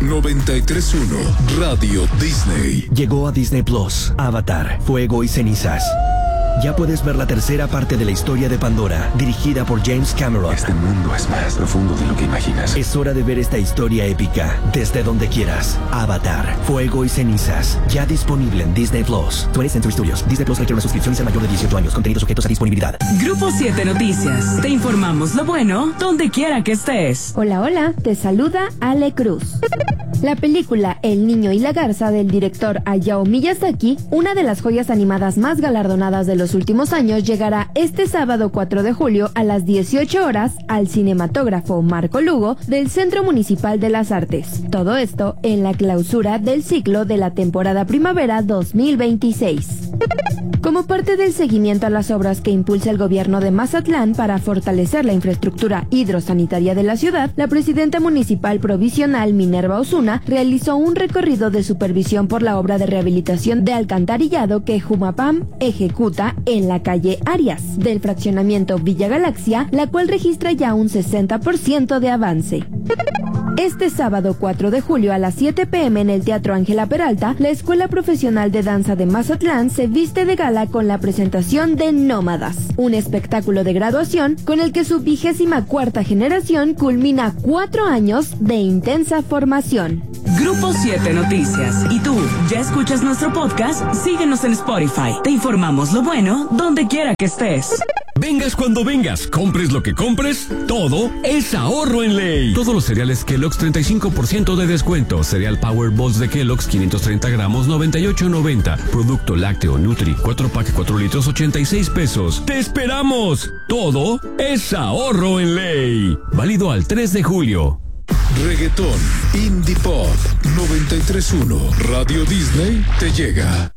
93.1 Radio Disney. Llegó a Disney Plus, Avatar, Fuego y Cenizas. Ya puedes ver la tercera parte de la historia de Pandora, dirigida por James Cameron. Este mundo es más profundo de lo que imaginas. Es hora de ver esta historia épica desde donde quieras. Avatar, Fuego y Cenizas, ya disponible en Disney Plus. 20th Century Studios. Disney Plus requiere una suscripción y ser mayor de 18 años. Contenidos sujetos a disponibilidad. Grupo 7 Noticias. Te informamos lo bueno donde quiera que estés. Hola, hola. Te saluda Ale Cruz. La película El Niño y la Garza del director Hayao Miyazaki, una de las joyas animadas más galardonadas de los últimos años, llegará este sábado 4 de julio a las 18 horas al cinematógrafo Marco Lugo del Centro Municipal de las Artes. Todo esto en la clausura del ciclo de la temporada primavera 2026. Como parte del seguimiento a las obras que impulsa el gobierno de Mazatlán para fortalecer la infraestructura hidrosanitaria de la ciudad, la presidenta municipal provisional Minerva Osuna realizó un recorrido de supervisión por la obra de rehabilitación de alcantarillado que Jumapam ejecuta en la calle Arias del fraccionamiento Villa Galaxia, la cual registra ya un 60% de avance. Este sábado 4 de julio a las 7 p.m. en el Teatro Ángela Peralta, la Escuela Profesional de Danza de Mazatlán se viste de gala con la presentación de Nómadas, un espectáculo de graduación con el que su 24ª generación culmina 4 años de intensa formación. Grupo 7 Noticias. ¿Y tú, ya escuchas nuestro podcast? Síguenos en Spotify. Te informamos lo bueno donde quiera que estés. Vengas cuando vengas, compres lo que compres, todo es ahorro en ley. Todos los cereales Kellogg's 35% de descuento. Cereal Power Balls de Kellogg's 530 gramos 98.90. Producto lácteo Nutri 4 pack 4 litros 86 pesos. ¡Te esperamos! Todo es ahorro en ley. Válido al 3 de julio. Reggaetón, Indie Pop, 93.1 Radio Disney te llega.